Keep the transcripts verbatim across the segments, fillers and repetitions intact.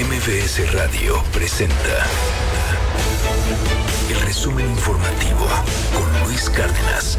M V S Radio presenta el resumen informativo con Luis Cárdenas.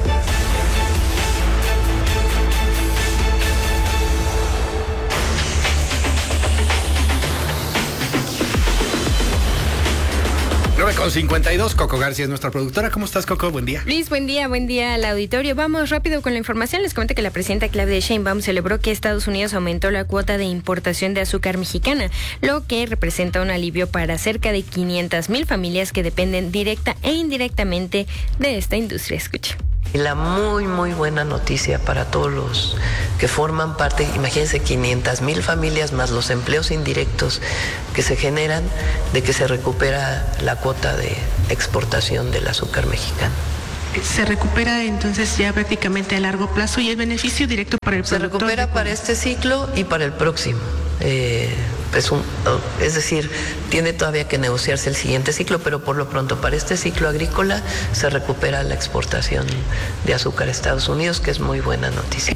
nueve con cincuenta y dos, Coco García es nuestra productora. ¿Cómo estás, Coco? Buen día. Luis, buen día, buen día al auditorio. Vamos rápido con la información. Les comento que la presidenta Claudia Sheinbaum celebró que Estados Unidos aumentó la cuota de importación de azúcar mexicana, lo que representa un alivio para cerca de quinientas mil familias que dependen directa e indirectamente de esta industria. Escucha. Y la muy, muy buena noticia para todos los que forman parte, imagínense, quinientas mil familias más los empleos indirectos que se generan, de que se recupera la cuota de exportación del azúcar mexicano. Se recupera entonces ya prácticamente a largo plazo y el beneficio directo para el productor. Se recupera para este ciclo y para el próximo. Eh, es, un, es decir, tiene todavía que negociarse el siguiente ciclo, pero por lo pronto para este ciclo agrícola se recupera la exportación de azúcar a Estados Unidos, que es muy buena noticia.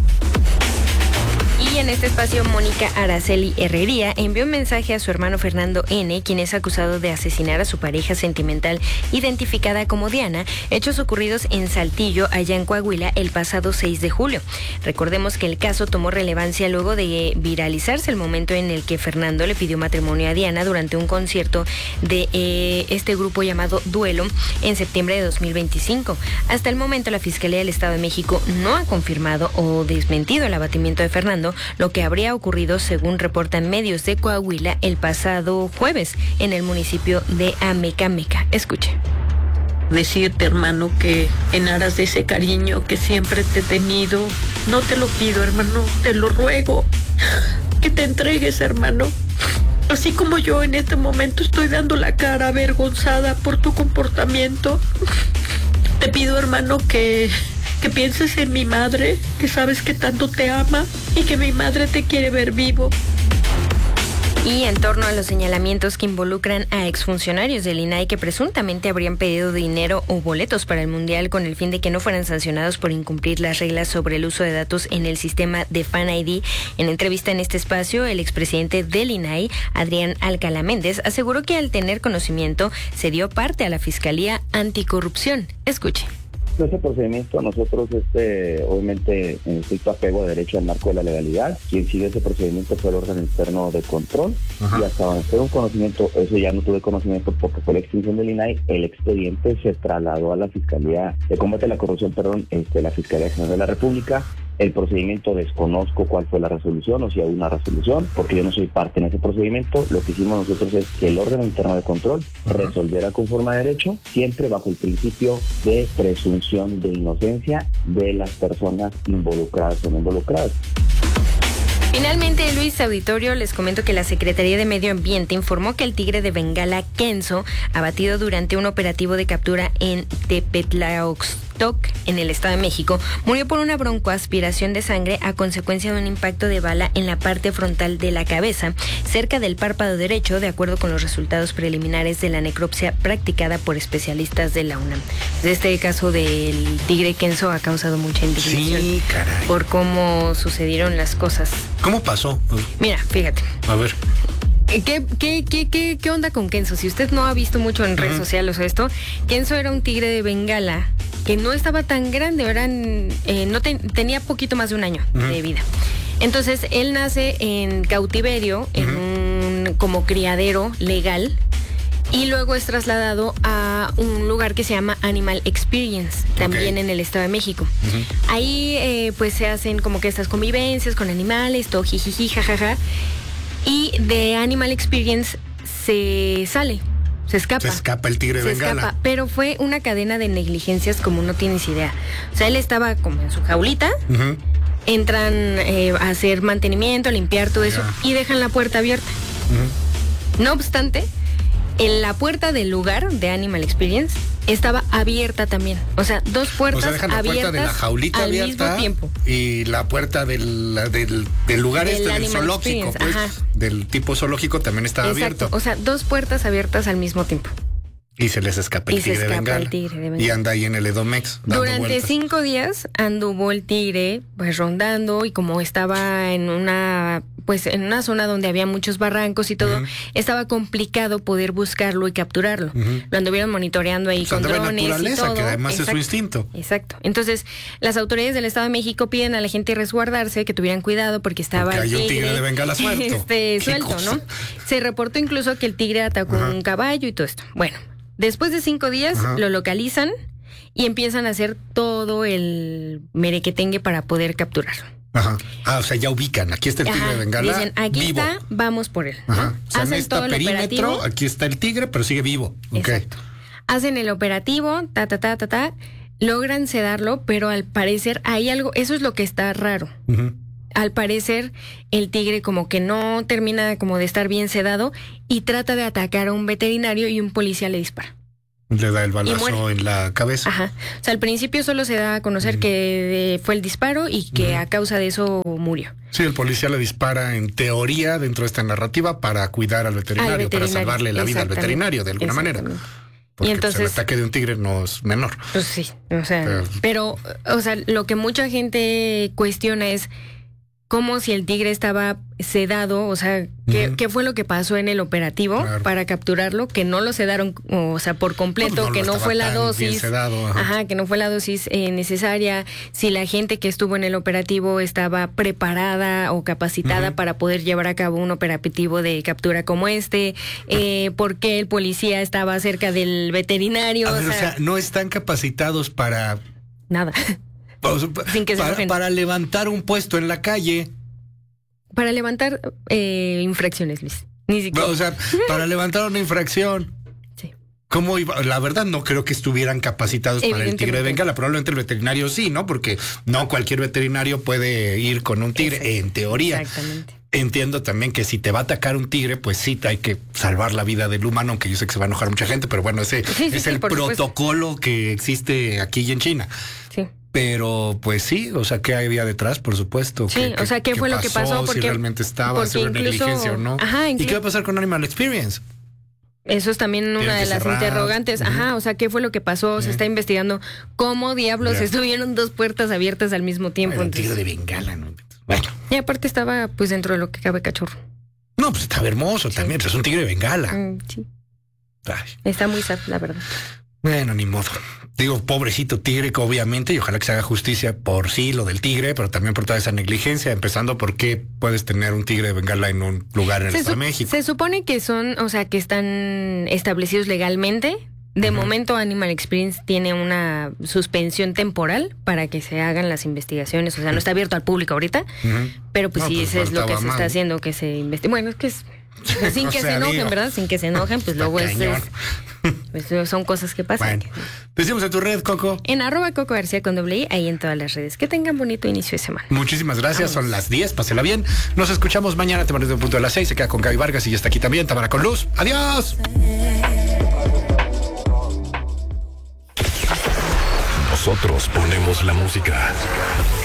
Y en este espacio, Mónica Araceli Herrería envió un mensaje a su hermano Fernando N., quien es acusado de asesinar a su pareja sentimental, identificada como Diana, hechos ocurridos en Saltillo, allá en Coahuila, el pasado seis de julio. Recordemos que el caso tomó relevancia luego de viralizarse el momento en el que Fernando le pidió matrimonio a Diana durante un concierto de eh, este grupo llamado Duelo en septiembre de dos mil veinticinco. Hasta el momento, la Fiscalía del Estado de México no ha confirmado o desmentido el abatimiento de Fernando, lo que habría ocurrido, según reportan medios de Coahuila, el pasado jueves en el municipio de Amecameca. Escuche. Decirte, hermano, que en aras de ese cariño que siempre te he tenido, no te lo pido, hermano, te lo ruego, que te entregues, hermano. Así como yo en este momento estoy dando la cara avergonzada por tu comportamiento, te pido, hermano, que... que pienses en mi madre, que sabes que tanto te ama y que mi madre te quiere ver vivo. Y en torno a los señalamientos que involucran a exfuncionarios del I N A I que presuntamente habrían pedido dinero o boletos para el Mundial con el fin de que no fueran sancionados por incumplir las reglas sobre el uso de datos en el sistema de Fan I D, en entrevista en este espacio, el expresidente del I N A I, Adrián Alcalá Méndez, aseguró que al tener conocimiento se dio parte a la Fiscalía Anticorrupción. Escuche. Ese procedimiento nosotros, este, obviamente, en estricto apego de derecho al marco de la legalidad, quien sigue ese procedimiento fue el órgano externo de control. Ajá. Y hasta donde fue un conocimiento, eso ya no tuve conocimiento porque fue la extinción del I N A I, el expediente se trasladó a la Fiscalía de Combate a la Corrupción, perdón, este, la Fiscalía General de la República. El procedimiento desconozco cuál fue la resolución o si hay una resolución, porque yo no soy parte en ese procedimiento. Lo que hicimos nosotros es que el órgano interno de control uh-huh. resolviera conforme a derecho, siempre bajo el principio de presunción de inocencia de las personas involucradas o no involucradas. Finalmente, Luis Auditorio, les comento que la Secretaría de Medio Ambiente informó que el tigre de Bengala Kenzo, abatido durante un operativo de captura en Tepetlaoxtoc, en el Estado de México, murió por una broncoaspiración de sangre a consecuencia de un impacto de bala en la parte frontal de la cabeza, cerca del párpado derecho, de acuerdo con los resultados preliminares de la necropsia practicada por especialistas de la UNAM. Este caso del tigre Kenzo ha causado mucha indignación sí, caray. por cómo sucedieron las cosas. ¿Cómo pasó? Mira, fíjate. A ver. ¿Qué, qué, qué, qué, qué onda con Kenzo? Si usted no ha visto mucho en redes uh-huh. sociales o esto, Kenzo era un tigre de Bengala que no estaba tan grande, eran, eh, no te, tenía poquito más de un año uh-huh. de vida. Entonces, él nace en cautiverio, uh-huh. en un como criadero legal, y luego es trasladado a un lugar que se llama Animal Experience, también okay. en el Estado de México. Uh-huh. Ahí eh, pues se hacen como que estas convivencias con animales, todo jijiji, jajaja. Y de Animal Experience se sale, se escapa. Se escapa el tigre de Bengala. Se escapa, pero fue una cadena de negligencias como no tienes idea. O sea, él estaba como en su jaulita, uh-huh. entran eh, a hacer mantenimiento, a limpiar todo eso, yeah. y dejan la puerta abierta. Uh-huh. No obstante, en la puerta del lugar de Animal Experience estaba abierta también. O sea, dos puertas abiertas. O sea, dejan la puerta de la jaulita al abierta mismo tiempo. Y la puerta del, del, del lugar del este, del zoológico, pues, del tipo zoológico también estaba Exacto. abierto. O sea, dos puertas abiertas al mismo tiempo. Y se les escapa el, tigre, escapa de el tigre de Bengala. Y anda ahí en el Edomex. Durante vueltas. cinco días anduvo el tigre pues rondando, y como estaba en una pues en una zona donde había muchos barrancos y todo, uh-huh. estaba complicado poder buscarlo y capturarlo. Uh-huh. Lo anduvieron monitoreando ahí, o sea, con drones y todo. Que además exacto, es su instinto. Exacto. Entonces, las autoridades del Estado de México piden a la gente resguardarse, que tuvieran cuidado porque estaba porque hay un tigre de Bengala suelto. Este, suelto, cosa? ¿no? Se reportó incluso que el tigre atacó uh-huh. un caballo y todo esto. Bueno, después de cinco días uh-huh. lo localizan y empiezan a hacer todo el merequetengue para poder capturarlo. Ajá. Ah, o sea, ya ubican. Aquí está el tigre Ajá. de Bengala. Dicen, aquí vivo. está, vamos por él. Ajá. O sea, Hacen en esta todo el perímetro, operativo. Aquí está el tigre, pero sigue vivo. Exacto. Okay. Hacen el operativo, ta, ta, ta, ta, ta. Logran sedarlo, pero al parecer hay algo, eso es lo que está raro. Uh-huh. Al parecer, el tigre como que no termina como de estar bien sedado y trata de atacar a un veterinario y un policía le dispara. Le da el balazo en la cabeza. Ajá. O sea, al principio solo se da a conocer uh-huh. que fue el disparo y que uh-huh. a causa de eso murió. Sí, el policía le dispara en teoría dentro de esta narrativa para cuidar al veterinario, al veterinario. para salvarle la vida al veterinario de alguna manera. Porque y entonces, pues, el ataque de un tigre no es menor. Pues sí, o sea, pero, pero, o sea, lo que mucha gente cuestiona es como si el tigre estaba sedado, o sea, ¿qué, uh-huh. ¿qué fue lo que pasó en el operativo claro. para capturarlo? Que no lo sedaron, o sea, por completo, no, pues no que no fue la dosis, sedado, ajá. ajá, que no fue la dosis eh, necesaria, si la gente que estuvo en el operativo estaba preparada o capacitada uh-huh. para poder llevar a cabo un operativo de captura como este, eh, por qué el policía estaba cerca del veterinario. A ver, o, sea, o sea, no están capacitados para... Nada. Sin que se para, para levantar un puesto en la calle. Para levantar eh, infracciones, Luis. Ni siquiera. O sea, para levantar una infracción. Sí. ¿Cómo iba? La verdad no creo que estuvieran capacitados para el tigre de Bengala. Probablemente el veterinario sí, ¿no? Porque no cualquier veterinario puede ir con un tigre, Exacto. en teoría. Exactamente. Entiendo también que si te va a atacar un tigre, pues sí, hay que salvar la vida del humano, aunque yo sé que se va a enojar mucha gente, pero bueno, ese sí, sí, es sí, el protocolo supuesto. que existe aquí y en China. Sí. Pero pues sí, o sea, ¿qué había detrás? Por supuesto. Sí, ¿Qué, o sea, ¿qué, qué fue pasó, lo que pasó? Porque, si realmente estaba, si era incluso, negligencia o no. Ajá, ¿Y qué va a pasar con Animal Experience? Eso es también una de las cerrar. interrogantes. Uh-huh. Ajá, o sea, ¿qué fue lo que pasó? Uh-huh. Se está investigando cómo diablos yeah. estuvieron dos puertas abiertas al mismo tiempo. Bueno, entonces... tigre de Bengala, ¿no? Bueno. Y aparte estaba, pues, dentro de lo que cabe cachorro. No, pues estaba hermoso sí. también, pues es un tigre de Bengala. Mm, sí. Ay. Está muy sad, la verdad. Bueno, ni modo. Digo, pobrecito tigre, que obviamente, y ojalá que se haga justicia por sí, lo del tigre, pero también por toda esa negligencia, empezando por qué puedes tener un tigre de Bengala en un lugar en el Estado de México. Se supone que son, o sea, que están establecidos legalmente. De uh-huh. momento, Animal Experience tiene una suspensión temporal para que se hagan las investigaciones. O sea, no está abierto al público ahorita, uh-huh. pero pues no, sí, pues eso es lo que mal. se está haciendo, que se investigue. Bueno, es que es... Sin que o sea, se enojen, digo, ¿verdad? Sin que se enojen, pues luego es, es, pues son cosas que pasan. Bueno, decimos en tu red, Coco. En arroba Coco García con doble I, ahí en todas las redes. Que tengan bonito inicio de semana. Muchísimas gracias, Vamos. Son las diez, pásela bien. Nos escuchamos mañana, te mando un punto de las seis. Se queda con Gaby Vargas y ya está aquí también, Tamara con Luz. ¡Adiós! Nosotros ponemos la música.